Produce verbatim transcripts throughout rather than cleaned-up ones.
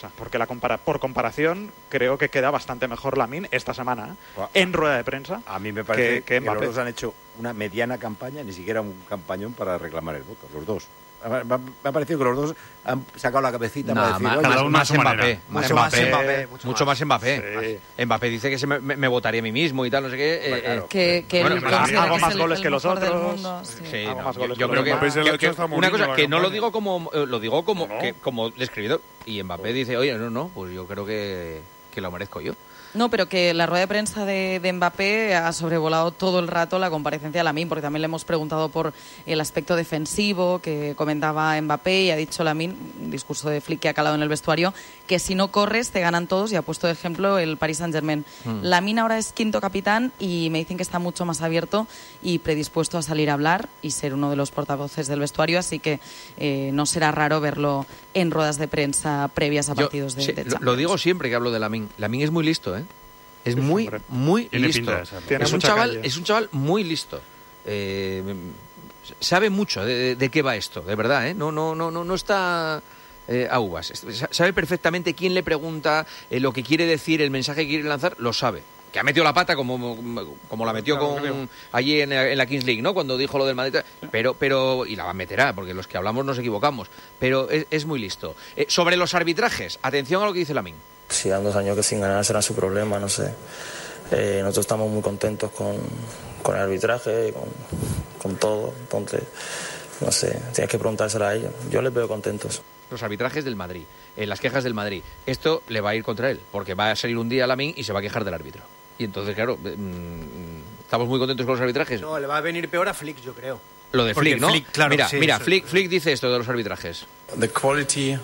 Porque la compara por comparación creo que queda bastante mejor Lamine esta semana ¿eh? en rueda de prensa. A mí me parece que, que, que los dos han hecho una mediana campaña, ni siquiera un campañón para reclamar el voto, los dos. Me ha parecido que los dos han sacado la cabecita no, para decir... Más, oye, más, más Mbappé. Mucho más Mbappé. Mucho, mucho más Mbappé. Sí. Mbappé dice que se me, me, me votaría a mí mismo y tal, no sé qué. Eh, claro, que que bueno, el, hago más el, goles el que los otros. Sí, sí no, más goles yo, yo creo que, que, que, que una cosa que no lo digo como lo digo como no. que, como describidor. Y Mbappé no. dice, oye, no, no, pues yo creo que, que lo merezco yo. No, pero que la rueda de prensa de, de Mbappé ha sobrevolado todo el rato la comparecencia de Lamine, porque también le hemos preguntado por el aspecto defensivo que comentaba Mbappé y ha dicho Lamine, un discurso de Flick que ha calado en el vestuario, que si no corres te ganan todos y ha puesto de ejemplo el Paris Saint-Germain. Hmm. Lamine ahora es quinto capitán y me dicen que está mucho más abierto y predispuesto a salir a hablar y ser uno de los portavoces del vestuario, así que eh, no será raro verlo en ruedas de prensa previas a partidos Yo, de, sí, de Champions. Lo digo siempre que hablo de Lamine. Lamine es muy listo, ¿eh? Es muy, muy listo. Es un, chaval, es un chaval muy listo. Eh, sabe mucho de, de, de qué va esto, de verdad, ¿eh? No, no, no, no, no está eh, a uvas. Sabe perfectamente quién le pregunta, eh, lo que quiere decir, el mensaje que quiere lanzar, lo sabe. Que ha metido la pata como, como la metió claro, con, allí en, en la Kings League, ¿no? Cuando dijo lo del Madrid. Pero, pero, y la meterá, porque los que hablamos nos equivocamos. Pero es, es muy listo. Eh, sobre los arbitrajes, atención a lo que dice Lamine. Si dan dos años que sin ganar será su problema, no sé. Eh, nosotros estamos muy contentos con, con el arbitraje, con, con todo. Entonces, no sé, tienes que preguntárselo a ellos. Yo les veo contentos. Los arbitrajes del Madrid, eh, las quejas del Madrid. Esto le va a ir contra él, porque va a salir un día Lamine y se va a quejar del árbitro. Y entonces, claro, mmm, estamos muy contentos con los arbitrajes. No, le va a venir peor a Flick, yo creo. Lo de porque Flick, ¿no? Flick, claro, mira, sí, mira eso, Flick, Flick dice esto de los arbitrajes. The quality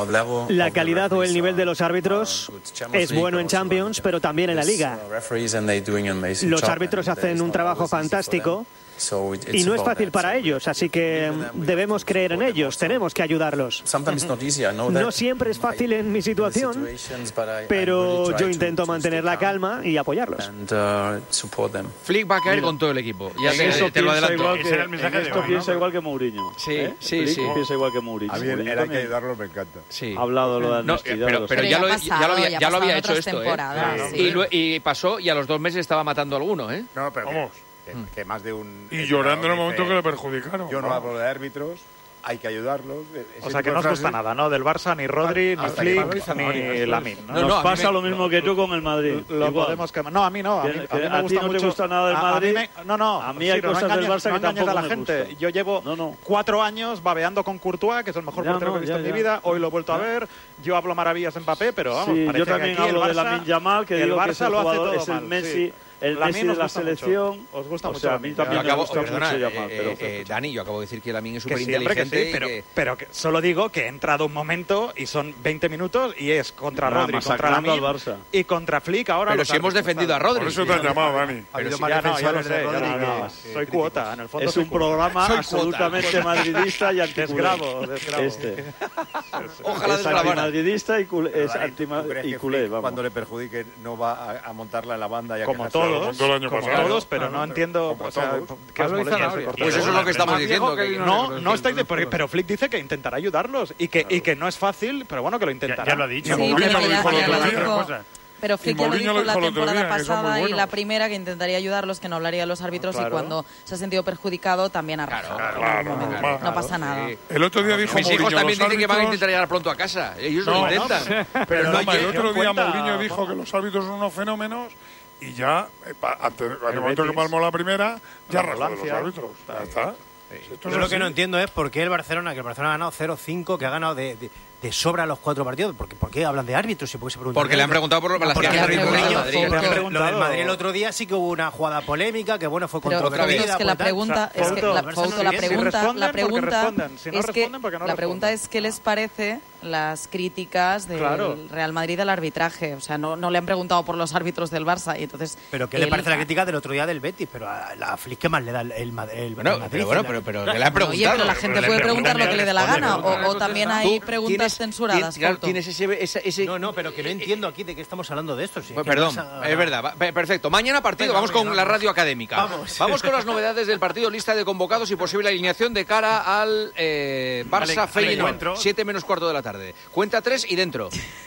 La calidad o el nivel de los árbitros es bueno en Champions, pero también en la Liga. Los árbitros hacen un trabajo fantástico y no es fácil para ellos, así que debemos creer en ellos, tenemos que ayudarlos. No siempre es fácil en mi situación, pero yo intento mantener la calma y apoyarlos. Flick va a caer con todo el equipo. Ya te, eso te lo adelanto. Ese era el mensaje de esto piensa igual que Mourinho. Sí, ¿eh? sí, Flick sí. piensa igual que Mourinho. A mí el, el hay que ayudarlos me encanta. Sí. Ha hablado lo de no, honestidad. pero, pero, pero ya, ya, lo, pasado, ya lo había, ya ya lo había hecho esto, ¿eh? Claro, y, lo, y pasó y a los dos meses estaba matando a alguno, ¿eh? No, pero vamos. Que, que, que más de un... Y llorando en el momento que le perjudicaron. Yo no hablo de árbitros, hay que ayudarlos. O sea, que no os gusta nada, ¿no? Del Barça, ni Rodri, ni Flick, ni Lamine. ¿no? Nos no, pasa me, lo mismo que tú con el Madrid. Lo podemos quemar. No, a mí no. A mí, a mí me a gusta ti no mucho. te gusta nada del Madrid. A, a mí me, no, no. A mí hay sí, cosas no engañes, del Barça no que tampoco a la me gente. gusta. Yo llevo no, no. cuatro años babeando con Courtois, que es el mejor ya, portero no, que he visto ya, en mi ya. vida. Hoy lo he vuelto a ver. Yo hablo maravillas de Mbappé, pero vamos, sí, parece yo también que aquí hablo el Barça, de Lamine Yamal, que el digo Barça que es el lo hace jugador, todo es el mal, Messi... Sí. El Messi de la selección. Os gusta o mucho. sea, a mí también yo acabo, me gusta perdona, mucho eh, Yamal, eh, pero, eh, Dani, yo acabo de decir que Lamine es súper Que inteligente. Sí, pero, que... pero que solo digo que he entrado un momento y son veinte minutos y es contra Nada, Rodri, contra Lamine y contra Flick ahora. Pero si hemos defendido a Rodri. Por eso te has llamado, Dani. Pero si ya no, ya lo sé. Soy cuota, en el fondo. Es un programa absolutamente madridista y desgravo, desgravo. Este. Ojalá es antimadridista y culé. Es antimadridista y culé, vamos. Cuando le perjudique no va a montarla en la banda. Como todos, como todos, pero no entiendo, o sea, qué os molesta. Pues eso es lo que estamos diciendo. No, no estáis de, pero Flick dice que intentará ayudarlos y que y que no es fácil, pero bueno, que lo intentará. Ya, ya lo ha dicho. Sí, Mourinho pero lo dijo el otro ya día. dijo, pero Flick ya lo dijo lo la dijo temporada día, pasada y la primera, que intentaría ayudarlos, que no hablaría de los árbitros, claro. Y cuando se ha sentido perjudicado también ha rajado. Claro, claro, no, claro, no, no pasa sí. nada. El otro día dijo Mis Mourinho, hijos también dicen árbitros... que van a intentar llegar pronto a casa. Ellos no, lo intentan. No, pero, pero no, el otro día Mourinho dijo que los árbitros son unos fenómenos y ya, antes, en el momento que palmó la primera, ya rajó de los árbitros. Ya está. Yo lo que no entiendo es por qué el Barcelona, que el Barcelona ha ganado cero cinco, que ha ganado de, de, de sobra los cuatro partidos. ¿Por qué, ¿Por qué hablan de árbitros? ¿Y por qué se porque le han preguntado por las quejas de árbitros de Madrid. Lo del Madrid el otro día sí que hubo una jugada polémica, que bueno, fue controvertida. Es que la pregunta es que la pregunta la pregunta es que la pregunta es qué les parece las críticas del claro. Real Madrid al arbitraje. O sea, no, no le han preguntado por los árbitros del Barça y entonces... ¿Pero qué él... le parece la crítica del otro día del Betis? Pero a la Flick, ¿qué más le da el, el, el, bueno, el Madrid? Pero bueno, pero, pero, pero ¿qué le han preguntado? Oye, pero la gente puede preguntar lo que le dé la gana o, o también hay preguntas censuradas. Claro, tienes ese, ese, ese... No, no, pero que no entiendo aquí de qué estamos hablando de esto. Si pues, perdón, pasa... es verdad. Perfecto. Mañana partido, Venga, vamos con la radio académica. Vamos. Vamos con las novedades del partido, lista de convocados y posible alineación de cara al eh, Barça Feyenoord. Siete menos cuarto de la tarde. Cuenta tres y dentro.